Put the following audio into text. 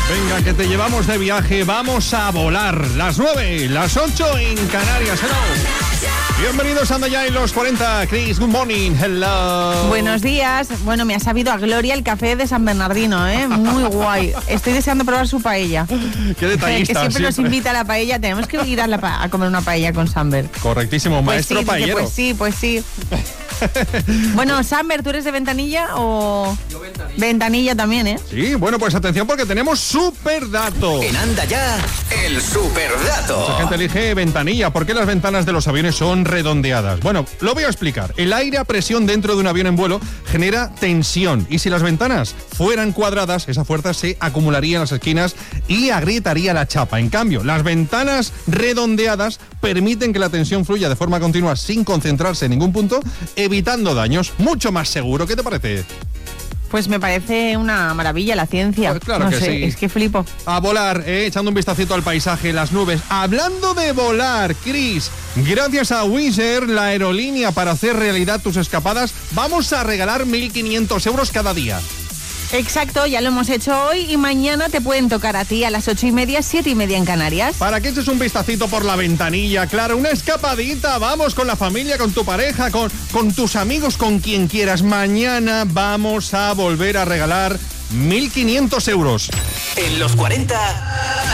Venga, que te llevamos de viaje, vamos a volar. Las 9, las 8 en Canarias. Hello. Bienvenidos, anda ya en los 40. Chris, good morning, hello. Buenos días. Bueno, me ha sabido a gloria el café de San Bernardino, ¿eh? Muy guay. Estoy deseando probar su paella. Qué detallista. Que siempre nos invita a la paella. Tenemos que ir a comer una paella con Samber. Correctísimo, Pues maestro sí, paellero. Pues sí. Bueno, Samber, ¿tú eres de Ventanilla o...? Yo Ventanilla también, ¿eh? Sí, bueno, pues atención porque tenemos superdato. En Anda Ya, el superdato. Mucha gente elige ventanilla. ¿Por qué las ventanas de los aviones son redondeadas? Bueno, lo voy a explicar. El aire a presión dentro de un avión en vuelo genera tensión. Y si las ventanas fueran cuadradas, esa fuerza se acumularía en las esquinas y agrietaría la chapa. En cambio, las ventanas redondeadas permiten que la tensión fluya de forma continua sin concentrarse en ningún punto, evitando daños. Mucho más seguro. ¿Qué te parece? Pues me parece una maravilla la ciencia. Pues claro no que sé, sí. Es que flipo. A volar, echando un vistacito al paisaje, las nubes. Hablando de volar, Chris, gracias a Wizz Air, la aerolínea para hacer realidad tus escapadas, vamos a regalar 1.500 euros cada día. Exacto, ya lo hemos hecho hoy y mañana te pueden tocar a ti a las 8:30, 7:30 en Canarias. Para que eches un vistacito por la ventanilla, claro, una escapadita, vamos con la familia, con tu pareja, con tus amigos, con quien quieras. Mañana vamos a volver a regalar 1.500 euros. En los 40...